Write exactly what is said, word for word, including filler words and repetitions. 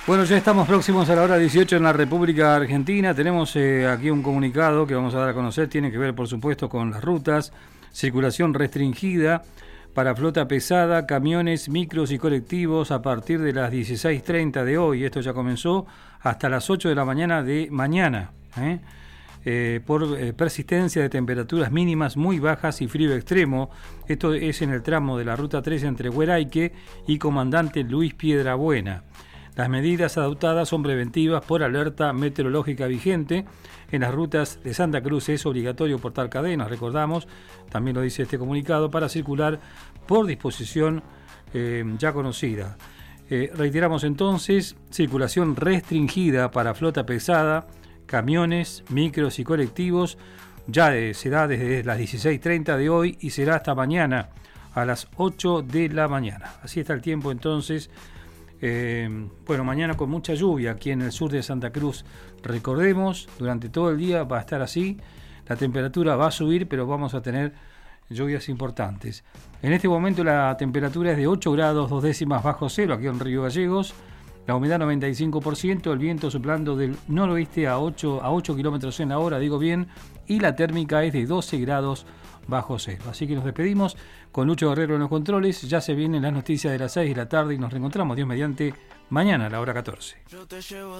Bueno, ya estamos próximos a la hora dieciocho en la República Argentina. Tenemos eh, aquí un comunicado que vamos a dar a conocer. Tiene que ver, por supuesto, con las rutas. Circulación restringida para flota pesada, camiones, micros y colectivos a partir de las dieciséis treinta de hoy. Esto ya comenzó hasta las ocho de la mañana de mañana. ¿eh? Eh, por eh, persistencia de temperaturas mínimas muy bajas y frío extremo. Esto es en el tramo de la Ruta tres entre Hueraique y Comandante Luis Piedrabuena. Las medidas adoptadas son preventivas por alerta meteorológica vigente. En las rutas de Santa Cruz es obligatorio portar cadenas, recordamos, también lo dice este comunicado, para circular por disposición eh, ya conocida. Eh, reiteramos entonces, circulación restringida para flota pesada, camiones, micros y colectivos, ya de, se da desde las dieciséis treinta de hoy y será hasta mañana a las ocho de la mañana. Así está el tiempo entonces. Eh, bueno, mañana con mucha lluvia aquí en el sur de Santa Cruz. Recordemos, durante todo el día va a estar así. La temperatura va a subir, pero vamos a tener lluvias importantes. En este momento la temperatura es de ocho grados, dos décimas bajo cero aquí en Río Gallegos. La humedad noventa y cinco por ciento, el viento soplando del noroeste a ocho, a ocho kilómetros en la hora, digo bien, y la térmica es de doce grados bajo cero. Así que nos despedimos con Lucho Guerrero en los controles. Ya se vienen las noticias de las seis de la tarde y nos reencontramos, Dios mediante, mañana a la hora catorce.